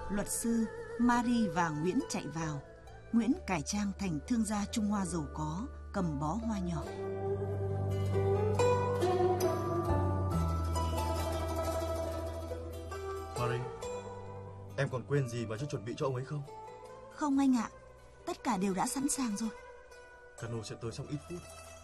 luật sư Marie và Nguyễn chạy vào. Nguyễn cải trang thành thương gia Trung Hoa giàu có, cầm bó hoa nhỏ. Marie, em còn quên gì mà chưa chuẩn bị cho ông ấy không? Không anh ạ, tất cả đều đã sẵn sàng rồi. Cano sẽ tới trong ít phút.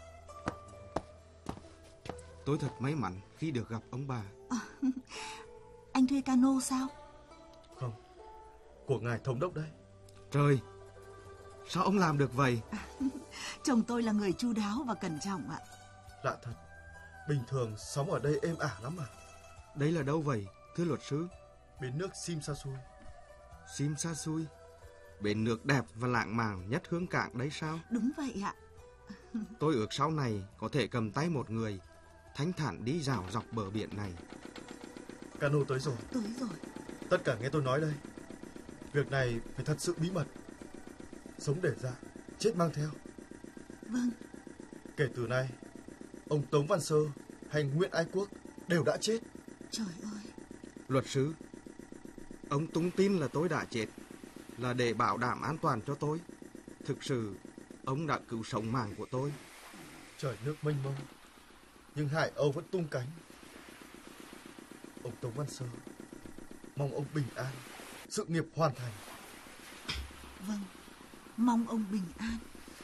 Tôi thật may mắn khi được gặp ông bà. Anh thuê cano sao? Không, của ngài thống đốc đấy. Trời, sao ông làm được vậy? Chồng tôi là người chu đáo và cẩn trọng ạ. Lạ thật, bình thường sống ở đây êm ả lắm mà. Đây là đâu vậy, thưa luật sư? Bến nước Simsasui. Simsasui, bến nước đẹp và lãng mạn nhất Hương Cảng đấy sao? Đúng vậy ạ. Tôi ước sau này có thể cầm tay một người, thanh thản đi dạo dọc bờ biển này. Cano tới rồi. Tới rồi. Tất cả nghe tôi nói đây. Việc này phải thật sự bí mật. Sống để dạ, chết mang theo. Vâng. Kể từ nay, ông Tống Văn Sơ hay Nguyễn Ái Quốc đều đã chết. Trời ơi. Luật sư, ông tung tin là tôi đã chết là để bảo đảm an toàn cho tôi. Thực sự, ông đã cứu sống mạng của tôi. Trời nước mênh mông, nhưng hải âu vẫn tung cánh. Ông Tống Văn Sơ mong ông bình an, sự nghiệp hoàn thành. Vâng, mong ông bình an.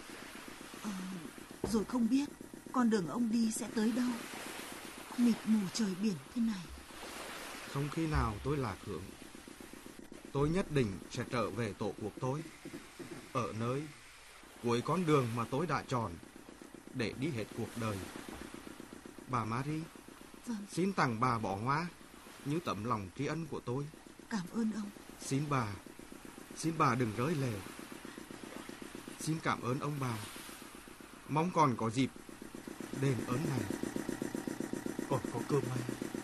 Rồi không biết con đường ông đi sẽ tới đâu. Mịt mù trời biển thế này. Không khi nào tôi lạc hướng. Tôi nhất định sẽ trở về tổ quốc tôi, ở nơi cuối con đường mà tôi đã chọn để đi hết cuộc đời. Bà Marie, Vâng. Xin tặng bà bó hoa như tấm lòng tri ân của tôi. Cảm ơn ông. Xin bà đừng rơi lệ. Xin cảm ơn ông bà. Mong còn có dịp đền ơn này. Còn có cơ may